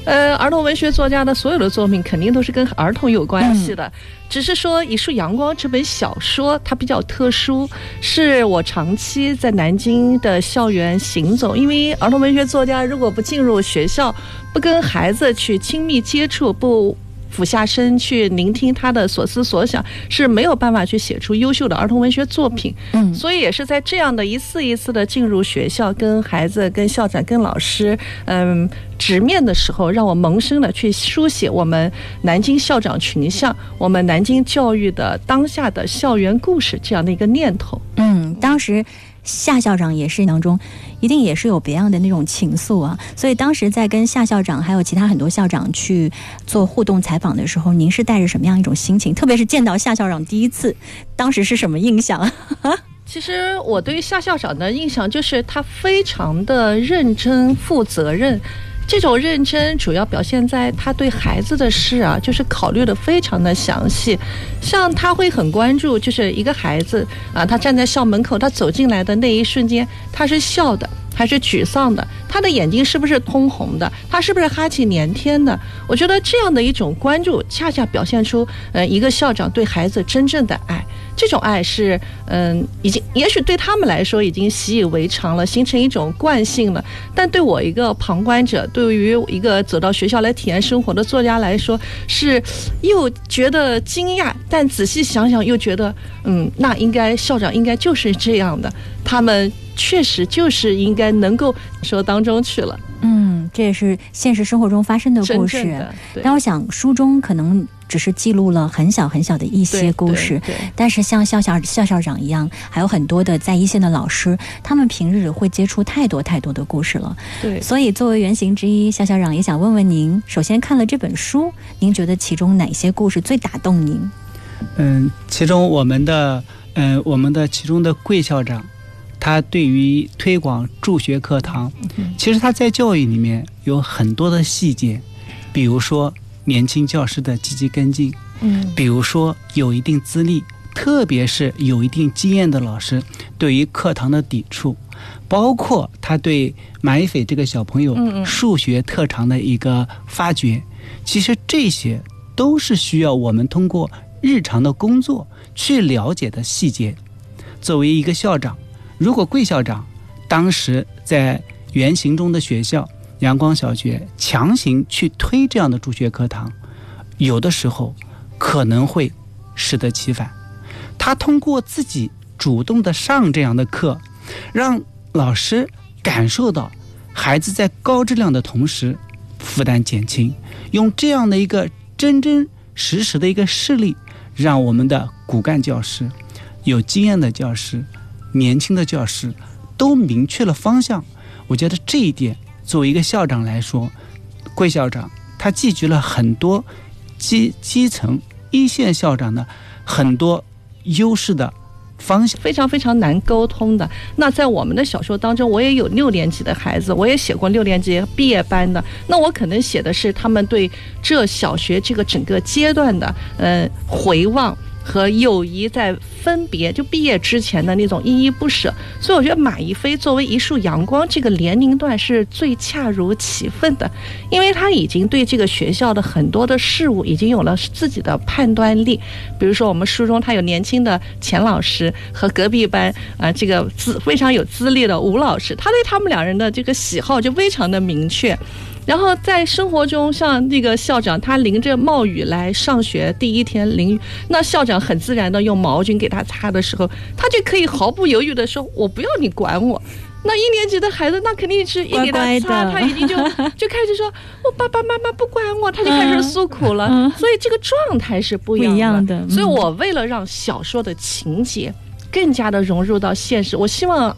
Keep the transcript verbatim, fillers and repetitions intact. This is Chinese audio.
呃，儿童文学作家的所有的作品肯定都是跟儿童有关系的，嗯、只是说《一束阳光》这本小说它比较特殊，是我长期在南京的校园行走，因为儿童文学作家如果不进入学校，不跟孩子去亲密接触，不俯下身去聆听他的所思所想，是没有办法去写出优秀的儿童文学作品。嗯，所以也是在这样的一次一次的进入学校，跟孩子、跟校长、跟老师，嗯，直面的时候，让我萌生了去书写我们南京校长群像，我们南京教育的当下的校园故事这样的一个念头。 嗯，当时夏校长也是当中一定也是有别样的那种情愫啊，所以当时在跟夏校长还有其他很多校长去做互动采访的时候，您是带着什么样一种心情？特别是见到夏校长第一次，当时是什么印象？ 其实我对夏校长的印象就是他非常的认真负责任，这种认真主要表现在他对孩子的事啊，就是考虑的非常的详细。像他会很关注，就是一个孩子啊，他站在校门口，他走进来的那一瞬间，他是笑的还是沮丧的？他的眼睛是不是通红的？他是不是哈气连天的？我觉得这样的一种关注，恰恰表现出呃一个校长对孩子真正的爱。这种爱是嗯、呃，已经也许对他们来说已经习以为常了，形成一种惯性了。但对我一个旁观者，对于一个走到学校来体验生活的作家来说，是又觉得惊讶，但仔细想想又觉得，嗯，那应该校长应该就是这样的，他们确实就是应该能够说当中去了。 嗯，这也是现实生活中发生的故事。但我想书中可能只是记录了很小很小的一些故事，但是像校校校校长一样，还有很多的在一线的老师，他们平日会接触太多太多的故事了。对，所以作为原型之一，校校长也想问问您，首先看了这本书，您觉得其中哪些故事最打动您？ 嗯，其中我们的嗯我们的其中的桂校长，他对于推广助学课堂，其实他在教育里面有很多的细节，比如说年轻教师的积极跟进，嗯，比如说有一定资历，特别是有一定经验的老师对于课堂的抵触，包括他对马一斐这个小朋友数学特长的一个发掘，其实这些都是需要我们通过日常的工作去了解的细节。作为一个校长，如果桂校长当时在原型中的学校阳光小学强行去推这样的助学课堂，有的时候可能会适得其反。他通过自己主动的上这样的课，让老师感受到孩子在高质量的同时负担减轻，用这样的一个真真实实的一个事例，让我们的骨干教师、有经验的教师、年轻的教师都明确了方向。我觉得这一点作为一个校长来说，桂校长他汲取了很多基基层一线校长的很多优势的方向， 非常非常难沟通的。那在我们的小说当中，我也有六年级的孩子，我也写过六年级毕业班的，那我可能写的是他们对这小学这个整个阶段的呃回望和友谊在分别就毕业之前的那种依依不舍。所以我觉得马一飞作为一束阳光这个年龄段是最恰如其分的，因为他已经对这个学校的很多的事物已经有了自己的判断力。比如说我们书中他有年轻的钱老师和隔壁班啊、呃、这个资非常有资历的吴老师，他对他们两人的这个喜好就非常的明确。然后在生活中，像那个校长他淋着冒雨来上学，第一天淋雨，那校长很自然的用毛巾给他擦的时候，他就可以毫不犹豫的说，我不要你管我。那一年级的孩子，那肯定是一给他擦，他已经就就开始说我爸爸妈妈不管我，他就开始诉苦了、嗯、所以这个状态是不一样的, 不一样的、嗯、所以我为了让小说的情节更加的融入到现实，我希望